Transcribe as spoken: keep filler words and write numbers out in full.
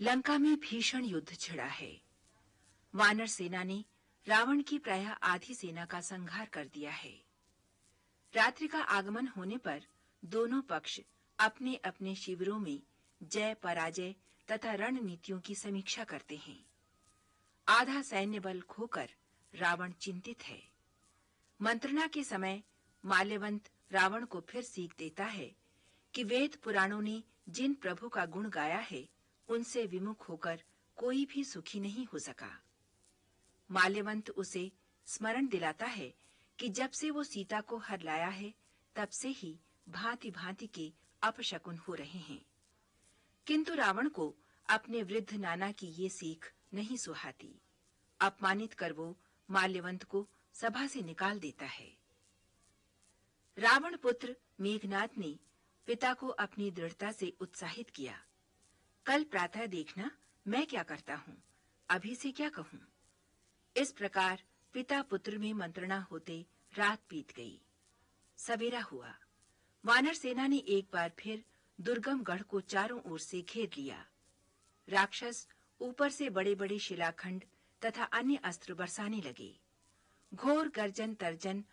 लंका में भीषण युद्ध छिड़ा है। वानर सेना ने रावण की प्रायः आधी सेना का संहार कर दिया है। रात्रि का आगमन होने पर दोनों पक्ष अपने अपने शिविरों में जय पराजय तथा रणनीतियों की समीक्षा करते हैं। आधा सैन्य बल खोकर रावण चिंतित है। मंत्रणा के समय माल्यवंत रावण को फिर सीख देता है कि वेद पुराणों ने जिन प्रभु का गुण गाया है उनसे विमुख होकर कोई भी सुखी नहीं हो सका। माल्यवंत उसे स्मरण दिलाता है कि जब से वो सीता को हर लाया है तब से ही भांति भांति के अपशकुन हो रहे हैं। किंतु रावण को अपने वृद्ध नाना की ये सीख नहीं सुहाती। अपमानित कर वो माल्यवंत को सभा से निकाल देता है। रावण पुत्र मेघनाद ने पिता को अपनी दृढ़ता से उत्साहित किया। कल प्रातः देखना मैं क्या करता हूँ, अभी से क्या कहूँ। इस प्रकार पिता पुत्र में मंत्रणा होते रात बीत गई। सवेरा हुआ। वानर सेना ने एक बार फिर दुर्गम गढ़ को चारों ओर से घेर लिया। राक्षस ऊपर से बड़े बड़े शिलाखंड तथा अन्य अस्त्र बरसाने लगे। घोर गर्जन तर्जन